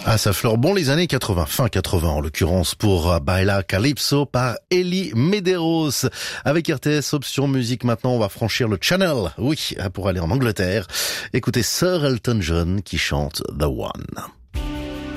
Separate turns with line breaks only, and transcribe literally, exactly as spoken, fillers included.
Ah, ça fleure bon les années quatre-vingts, fin quatre-vingts en l'occurrence pour Baila Calypso par Ellie Medeiros. Avec R T S Option Musique maintenant, on va franchir le Channel, oui, pour aller en Angleterre. Écoutez Sir Elton John qui chante The One.